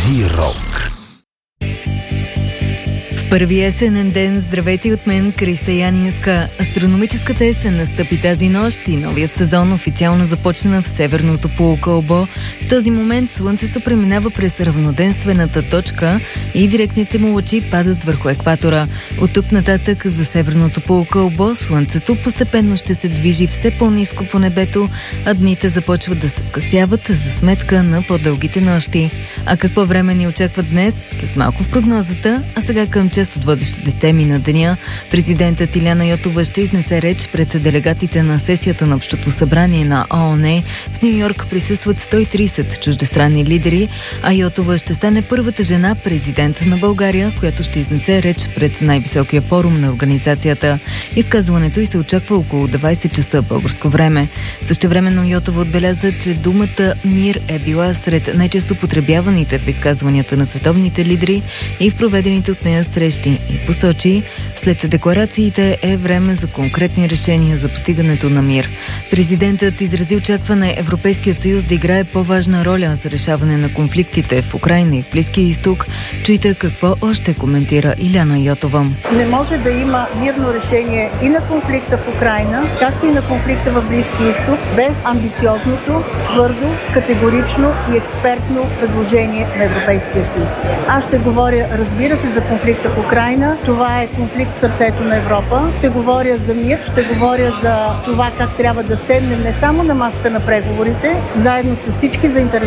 Джи Рок. Първи есенен ден, здравейте от мен, Криста Янинска. Астрономическата есен настъпи тази нощ и новият сезон официално започна в северното полукълбо. В този момент Слънцето преминава през равноденствената точка и директните му лъчи падат върху екватора. От тук нататък за северното полукълбо Слънцето постепенно ще се движи все по-ниско по небето, а дните започват да се скъсяват за сметка на по-дългите нощи. А какво време ни очаква днес? След малко в прогнозата, а сега към част от водещите теми на деня. Президентът Иляна Йотова ще изнесе реч пред делегатите на сесията на Общото събрание на ООН. В Ню Йорк присъстват 130 чуждестранни лидери, а Йотова ще стане първата жена президент на България, която ще изнесе реч пред най-високия форум на организацията. Изказването й се очаква около 20 часа българско време. Същевременно Йотова отбеляза, че думата мир е била сред най-често потребяваните в изказванията на световните лидери и в проведените от нея срещи и посочи, след декларациите е време за конкретни решения за постигането на мир. Президентът изрази очакване Европейският съюз да играе по-важна роля за решаване на конфликтите в Украйна и в Близкия изток. Чуйте какво още коментира Иляна Йотова. Не може да има мирно решение и на конфликта в Украйна, както и на конфликта в Близкия изток, без амбициозното, твърдо, категорично и експертно предложение на Европейския съюз. Аз ще говоря, разбира се, за конфликта в Украйна. Това е конфликт в сърцето на Европа. Ще говоря за мир, ще говоря за това как трябва да седнем не само на масата на преговорите, заедно с всички заинтересовани